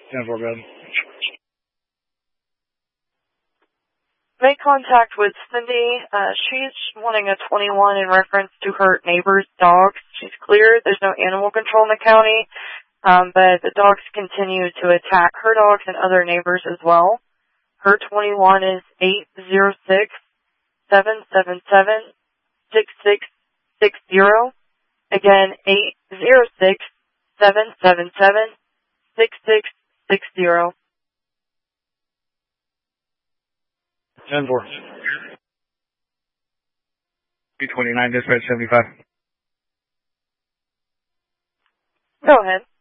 10-4, good. Make contact with Cindy. She's wanting a 21 in reference to her neighbor's dogs. She's clear. There's no animal control in the county, but the dogs continue to attack her dogs and other neighbors as well. Her 21 is 806-777-6660. Again, 806-777-6660. 10-4. 229, dispatch 75. Go ahead.